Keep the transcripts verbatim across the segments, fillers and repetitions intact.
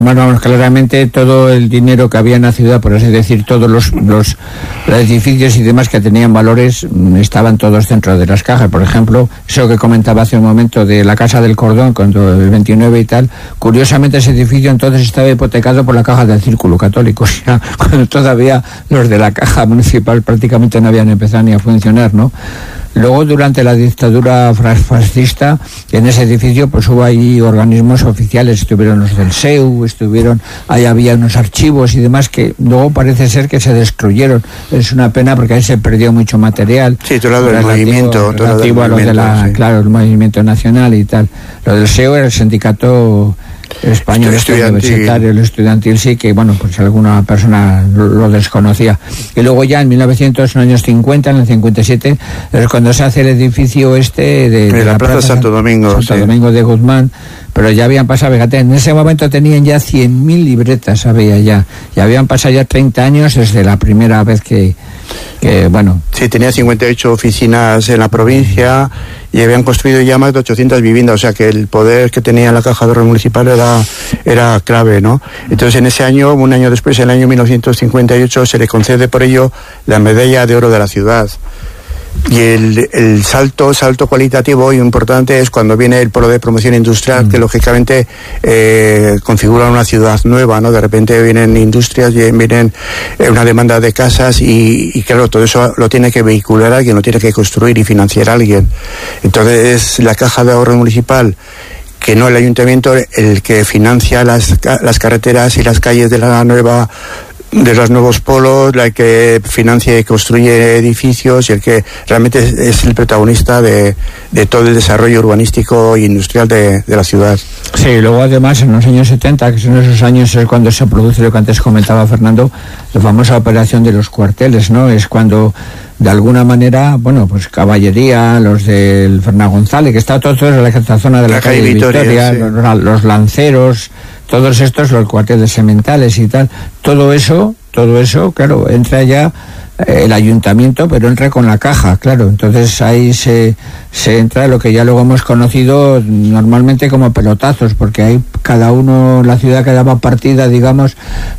Bueno, vamos, claramente todo el dinero que había en la ciudad, por así decir, todos los, los, los edificios y demás que tenían valores, estaban todos dentro de las cajas. Por ejemplo, eso que comentaba hace un momento de la Casa del Cordón, cuando el veintinueve y tal, curiosamente ese edificio entonces estaba hipotecado por la Caja del Círculo Católico, o sea, cuando todavía los de la Caja Municipal prácticamente no habían empezado ni a funcionar, ¿no? Luego, durante la dictadura fascista, en ese edificio pues hubo ahí organismos oficiales, estuvieron los del S E U, estuvieron, ahí había unos archivos y demás que luego parece ser que se destruyeron. Es una pena porque ahí se perdió mucho material. Sí, todo lado del movimiento, todo relativo a lo de la, sí. Claro, el movimiento nacional y tal. Lo del S E U era el sindicato español universitario, el estudiantil, sí, que bueno, pues alguna persona lo, lo desconocía. Y luego ya en mil novecientos, en los años cincuenta, en el cincuenta y siete, es cuando se hace el edificio este de, de la, la Plaza, Plaza Santo Domingo, Santo sí. Domingo de Guzmán, pero ya habían pasado, fíjate, en ese momento tenían ya cien mil libretas, había ya, y habían pasado ya treinta años desde la primera vez que, que bueno. Sí, tenía cincuenta y ocho oficinas en la provincia y habían construido ya más de ochocientas viviendas, o sea que el poder que tenía la Caja de Ahorro Municipal era, era clave, ¿no? Entonces en ese año, un año después, en el año mil novecientos cincuenta y ocho, se le concede por ello la medalla de oro de la ciudad. Y el, el salto salto cualitativo y importante es cuando viene el polo de promoción industrial, mm. que lógicamente eh, configura una ciudad nueva, ¿no? De repente vienen industrias, vienen eh, una demanda de casas y, y claro, todo eso lo tiene que vehicular alguien, lo tiene que construir y financiar alguien. Entonces la Caja de Ahorro Municipal, que no el ayuntamiento, el que financia las, las carreteras y las calles de la nueva de los nuevos polos, la que financia y construye edificios y el que realmente es, es el protagonista de, de todo el desarrollo urbanístico e industrial de, de la ciudad. Sí, luego además en los años setenta, que son esos años es cuando se produce lo que antes comentaba Fernando, la famosa operación de los cuarteles, ¿no? Es cuando de alguna manera, bueno, pues caballería, los del Fernando González, que está todo, todo en la zona de la, la calle, calle Victoria, Victoria sí. los, los lanceros, todos estos, los cuarteles sementales y tal, todo eso, todo eso, claro, entra ya eh, el ayuntamiento, pero entra con la caja, claro, entonces ahí se, se entra lo que ya luego hemos conocido normalmente como pelotazos, porque ahí cada uno, la ciudad quedaba partida, digamos,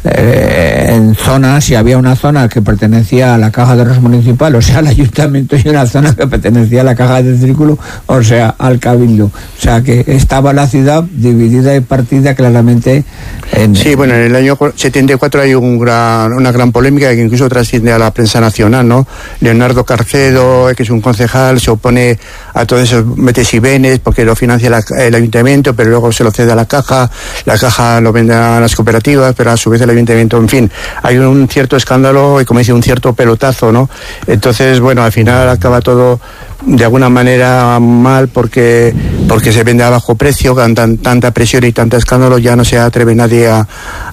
eh, en zonas, y había una zona que pertenecía a la Caja de Ahorros Municipal, o sea, al ayuntamiento, y una zona que pertenecía a la Caja del Círculo, o sea, al Cabildo. O sea, que estaba la ciudad dividida y partida claramente en... Sí, bueno, en el año setenta y cuatro hay un gran, una gran polémica que incluso trasciende a la prensa nacional, ¿no? Leonardo Carcedo, que es un concejal, se opone a todos esos metes y venes porque lo financia la, el ayuntamiento, pero luego se lo cede a la Caja, la Caja lo vende a las cooperativas, pero a su vez el ayuntamiento, en fin, hay un cierto escándalo y como dice, un cierto pelotazo, ¿no? Entonces, bueno, al final acaba todo de alguna manera mal porque porque se vende a bajo precio, con tan, tanta presión y tanto escándalo, ya no se atreve nadie a,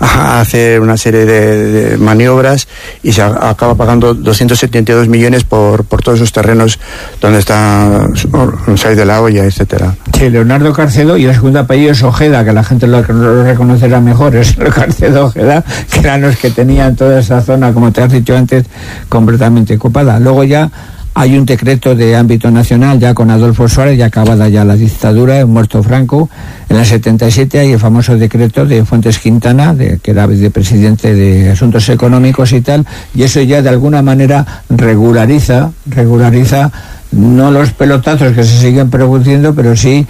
a hacer una serie de, de maniobras y se a, acaba pagando doscientos setenta y dos millones por, por todos esos terrenos donde está Saiz de la Hoya, etcétera. Sí, Leonardo Carcedo, y el segundo apellido es Ojeda, que la gente lo, lo reconocerá mejor, es Carcedo Ojeda, que eran los que tenían toda esa zona, como te has dicho antes, completamente ocupada. Luego ya hay un decreto de ámbito nacional, ya con Adolfo Suárez, ya acabada ya la dictadura, muerto Franco. En el setenta y siete hay el famoso decreto de Fuentes Quintana, de, que era vicepresidente de Asuntos Económicos y tal, y eso ya de alguna manera regulariza, regulariza no los pelotazos que se siguen produciendo, pero sí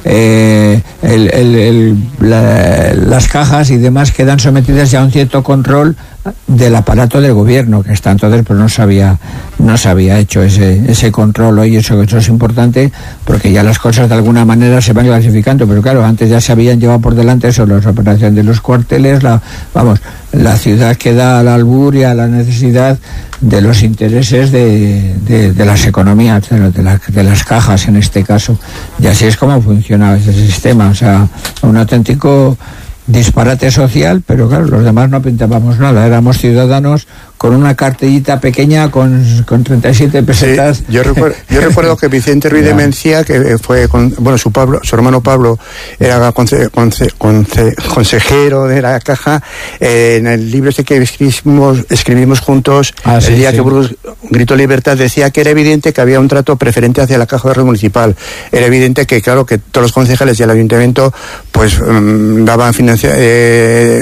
eh, el, el, el, la, las cajas y demás quedan sometidas ya a un cierto control del aparato del gobierno, que hasta entonces pues no se había, no se había hecho ese, ese control hoy, eso, eso es importante, porque ya las cosas de alguna manera se van clasificando, pero claro, antes ya se habían llevado por delante eso, las operaciones de los cuarteles, la, vamos, la ciudad queda a la albur y a la necesidad de los intereses de, de, de las economías, de, de, la, de las cajas en este caso, y así es como funcionaba ese sistema, o sea, un auténtico disparate social, pero claro, los demás no pintábamos nada, éramos ciudadanos con una cartellita pequeña con, con treinta y siete pesetas. Sí, yo, recuerdo, yo recuerdo que Vicente Ruiz de Mencía, que fue, con, bueno, su Pablo, su hermano Pablo era conce, conce, conce, consejero de la Caja, eh, en el libro este que escribimos, escribimos juntos, ah, sí, el día sí. que Burgos gritó libertad, decía que era evidente que había un trato preferente hacia la Caja de Ahorro Municipal. Era evidente que, claro, que todos los concejales y el ayuntamiento pues um, daban financia, eh,